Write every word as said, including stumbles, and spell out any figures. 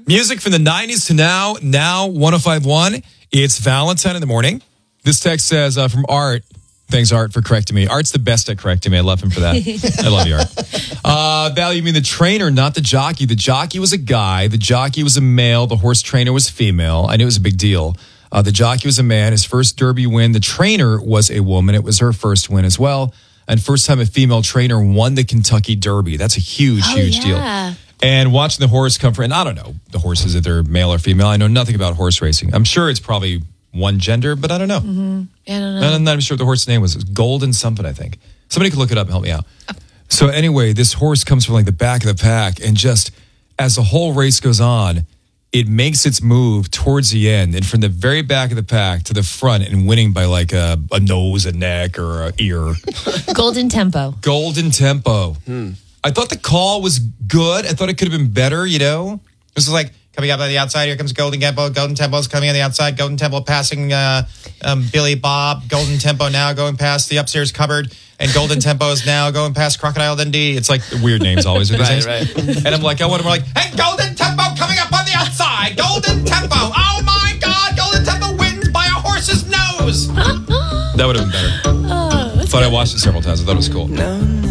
Music from the nineties to now, now one oh five point one. It's Valentine in the morning. This text says uh, from Art. Thanks, Art, for correcting me. Art's the best at correcting me. I love him for that. I love you, Art. Uh, Val, you mean the trainer, not the jockey. The jockey was a guy. The jockey was a male. The horse trainer was female. I knew it was a big deal. Uh, the jockey was a man. His first Derby win. The trainer was a woman. It was her first win as well. And first time a female trainer won the Kentucky Derby. That's a huge, oh, huge yeah. deal. And watching the horse come from, and I don't know the horses, if they're male or female. I know nothing about horse racing. I'm sure it's probably one gender, but I don't know. Mm-hmm. I don't know. I'm not even sure what the horse's name was. It was Golden something, I think. Somebody could look it up and help me out. So anyway, this horse comes from like the back of the pack, and just as the whole race goes on, it makes its move towards the end, and from the very back of the pack to the front, and winning by like a, a nose, a neck, or a ear. Golden Tempo. Golden Tempo. Hmm. I thought the call was good. I thought it could have been better, you know? This is like, coming up on the outside, here comes Golden Tempo. Golden Tempo's coming on the outside. Golden Tempo passing uh, um, Billy Bob. Golden Tempo now going past the upstairs cupboard. And Golden Tempo is now going past Crocodile Dundee. It's like weird names always. With these right, things. right. And I'm like, I want to be like, hey, Golden Tempo coming up on the outside. Golden Tempo. Oh, my God. Golden Tempo wins by a horse's nose. That would have been better. Oh, I thought I watched it several times. I thought it was cool. No.